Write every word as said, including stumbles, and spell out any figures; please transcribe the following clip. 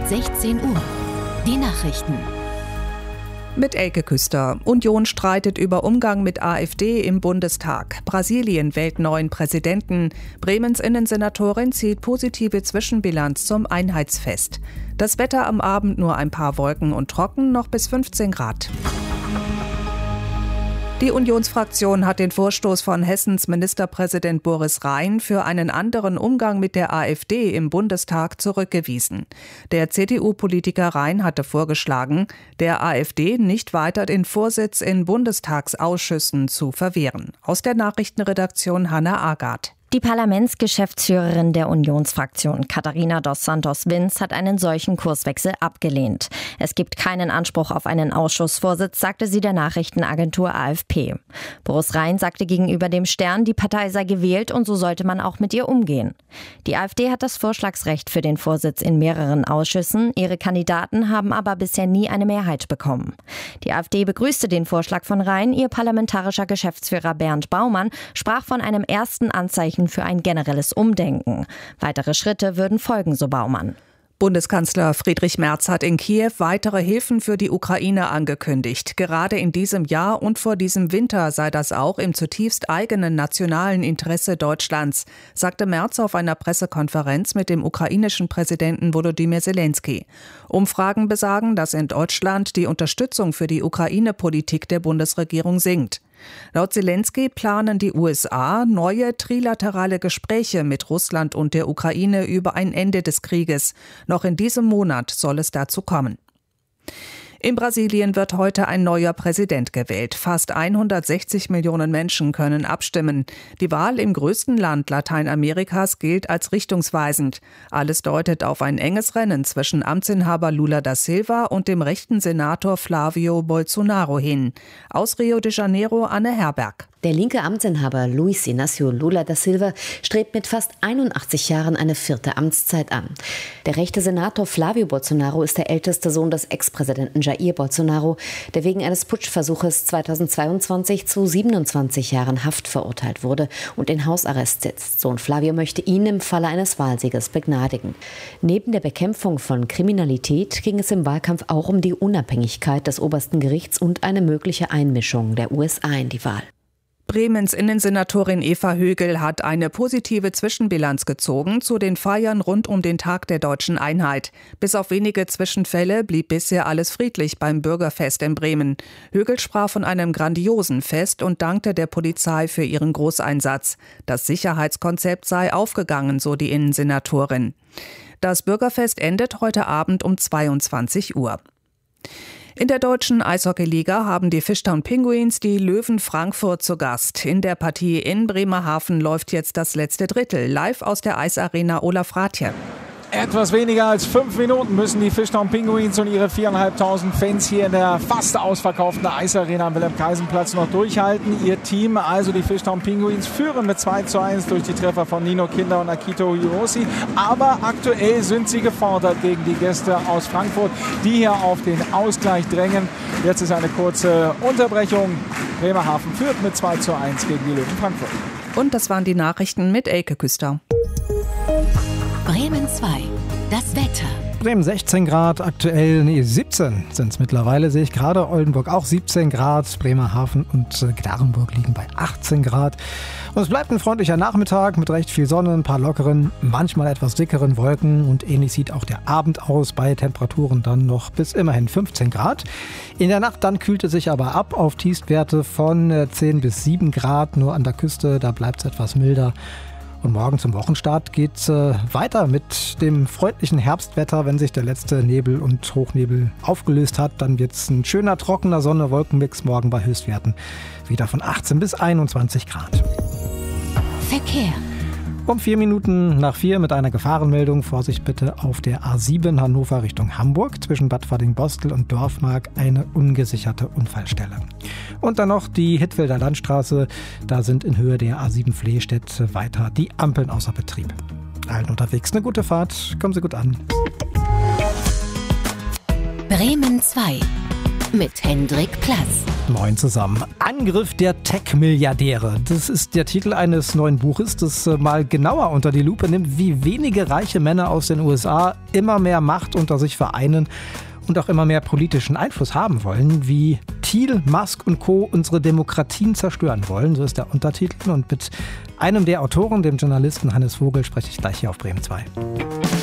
sechzehn Uhr. Die Nachrichten. Mit Elke Küster. Union streitet über Umgang mit AfD im Bundestag. Brasilien wählt neuen Präsidenten. Bremens Innensenatorin zieht positive Zwischenbilanz zum Einheitsfest. Das Wetter am Abend nur ein paar Wolken und trocken, noch bis fünfzehn Grad. Die Unionsfraktion hat den Vorstoß von Hessens Ministerpräsident Boris Rhein für einen anderen Umgang mit der AfD im Bundestag zurückgewiesen. Der C D U-Politiker Rhein hatte vorgeschlagen, der AfD nicht weiter den Vorsitz in Bundestagsausschüssen zu verwehren. Aus der Nachrichtenredaktion Hanna Agath. Die Parlamentsgeschäftsführerin der Unionsfraktion, Katharina dos Santos-Vins, hat einen solchen Kurswechsel abgelehnt. Es gibt keinen Anspruch auf einen Ausschussvorsitz, sagte sie der Nachrichtenagentur A F P. Boris Rhein sagte gegenüber dem Stern, die Partei sei gewählt und so sollte man auch mit ihr umgehen. Die AfD hat das Vorschlagsrecht für den Vorsitz in mehreren Ausschüssen. Ihre Kandidaten haben aber bisher nie eine Mehrheit bekommen. Die AfD begrüßte den Vorschlag von Rhein. Ihr parlamentarischer Geschäftsführer Bernd Baumann sprach von einem ersten Anzeichen für ein generelles Umdenken. Weitere Schritte würden folgen, so Baumann. Bundeskanzler Friedrich Merz hat in Kiew weitere Hilfen für die Ukraine angekündigt. Gerade in diesem Jahr und vor diesem Winter sei das auch im zutiefst eigenen nationalen Interesse Deutschlands, sagte Merz auf einer Pressekonferenz mit dem ukrainischen Präsidenten Volodymyr Zelensky. Umfragen besagen, dass in Deutschland die Unterstützung für die Ukraine-Politik der Bundesregierung sinkt. Laut Zelensky planen die U S A neue trilaterale Gespräche mit Russland und der Ukraine über ein Ende des Krieges. Noch in diesem Monat soll es dazu kommen. In Brasilien wird heute ein neuer Präsident gewählt. Fast hundertsechzig Millionen Menschen können abstimmen. Die Wahl im größten Land Lateinamerikas gilt als richtungsweisend. Alles deutet auf ein enges Rennen zwischen Amtsinhaber Lula da Silva und dem rechten Senator Flavio Bolsonaro hin. Aus Rio de Janeiro Anne Herberg. Der linke Amtsinhaber Luiz Inácio Lula da Silva strebt mit fast einundachtzig Jahren eine vierte Amtszeit an. Der rechte Senator Flavio Bolsonaro ist der älteste Sohn des Ex-Präsidenten Jair Bolsonaro, der wegen eines Putschversuches zweitausendzweiundzwanzig zu siebenundzwanzig Jahren Haft verurteilt wurde und in Hausarrest sitzt. Sohn Flavio möchte ihn im Falle eines Wahlsieges begnadigen. Neben der Bekämpfung von Kriminalität ging es im Wahlkampf auch um die Unabhängigkeit des obersten Gerichts und eine mögliche Einmischung der U S A in die Wahl. Bremens Innensenatorin Eva Högel hat eine positive Zwischenbilanz gezogen zu den Feiern rund um den Tag der deutschen Einheit. Bis auf wenige Zwischenfälle blieb bisher alles friedlich beim Bürgerfest in Bremen. Högel sprach von einem grandiosen Fest und dankte der Polizei für ihren Großeinsatz. Das Sicherheitskonzept sei aufgegangen, so die Innensenatorin. Das Bürgerfest endet heute Abend um zweiundzwanzig Uhr. In der deutschen Eishockeyliga haben die Fishtown Penguins die Löwen Frankfurt zu Gast. In der Partie in Bremerhaven läuft jetzt das letzte Drittel. Live aus der Eisarena Olaf Rathje. Etwas weniger als fünf Minuten müssen die Fishtown Penguins und ihre viertausendfünfhundert Fans hier in der fast ausverkauften Eisarena am Wilhelm-Kaisen-Platz noch durchhalten. Ihr Team, also die Fishtown Penguins, führen mit zwei zu eins durch die Treffer von Nino Kinder und Akito Hiroshi. Aber aktuell sind sie gefordert gegen die Gäste aus Frankfurt, die hier auf den Ausgleich drängen. Jetzt ist eine kurze Unterbrechung. Bremerhaven führt mit zwei zu eins gegen die Löwen Frankfurt. Und das waren die Nachrichten mit Elke Küster. Bremen zwei. Das Wetter. Bremen sechzehn Grad, aktuell nee, siebzehn sind es mittlerweile, sehe ich gerade. Oldenburg auch siebzehn Grad, Bremerhaven und äh, Gdarenburg liegen bei achtzehn Grad. Und es bleibt ein freundlicher Nachmittag mit recht viel Sonne, ein paar lockeren, manchmal etwas dickeren Wolken. Und ähnlich sieht auch der Abend aus, bei Temperaturen dann noch bis immerhin fünfzehn Grad. In der Nacht dann kühlt es sich aber ab auf Tiefstwerte von äh, zehn bis sieben Grad. Nur an der Küste, da bleibt es etwas milder. Und morgen zum Wochenstart geht's äh, weiter mit dem freundlichen Herbstwetter. Wenn sich der letzte Nebel und Hochnebel aufgelöst hat, dann wird's ein schöner, trockener Sonne-Wolkenmix morgen bei Höchstwerten wieder von achtzehn bis einundzwanzig Grad. Verkehr. Um vier Minuten nach vier mit einer Gefahrenmeldung. Vorsicht bitte auf der A sieben Hannover Richtung Hamburg. Zwischen Bad Varding-Bostel und Dorfmark eine ungesicherte Unfallstelle. Und dann noch die Hittwilder Landstraße. Da sind in Höhe der A sieben Flehstedt weiter die Ampeln außer Betrieb. Allen unterwegs eine gute Fahrt. Kommen Sie gut an. Bremen zwei mit Hendrik Plass. Moin zusammen. An Angriff der Tech-Milliardäre. Das ist der Titel eines neuen Buches, das mal genauer unter die Lupe nimmt, wie wenige reiche Männer aus den U S A immer mehr Macht unter sich vereinen und auch immer mehr politischen Einfluss haben wollen, wie Thiel, Musk und Co. unsere Demokratien zerstören wollen. So ist der Untertitel. Und mit einem der Autoren, dem Journalisten Hannes Vogel, spreche ich gleich hier auf Bremen zwei.